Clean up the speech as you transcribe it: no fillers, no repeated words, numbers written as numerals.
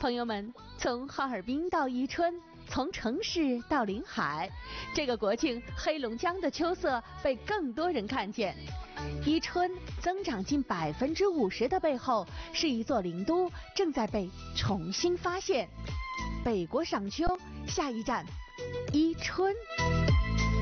朋友们，从哈尔滨到伊春，从城市到临海，这个国庆黑龙江的秋色被更多人看见。伊春增长近50%的背后，是一座灵都正在被重新发现。北国赏秋，下一站伊春。